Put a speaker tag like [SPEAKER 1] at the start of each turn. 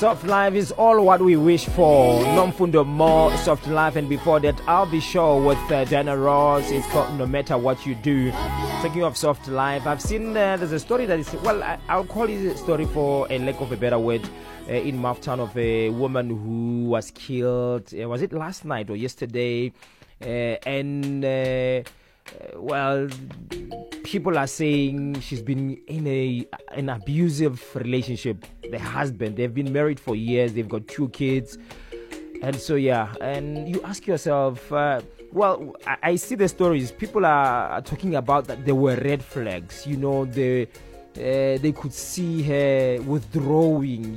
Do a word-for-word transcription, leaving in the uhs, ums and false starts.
[SPEAKER 1] Soft life is all what we wish for. Nomfundo more soft life, and before that, I'll be sure with uh, Diana Ross. It's called No Matter What You Do. Speaking of soft life, I've seen uh, there's a story that is, well, I, I'll call it a story for a lack of a better word, uh, in Maftown, of a woman who was killed. Uh, was it last night or yesterday? Uh, and uh, uh, well, people are saying she's been in a an abusive relationship. The husband, they've been married for years, they've got two kids, and so yeah. And you ask yourself, uh, well, I, I see the stories. People are, are talking about that there were red flags. You know, they uh, they could see her withdrawing.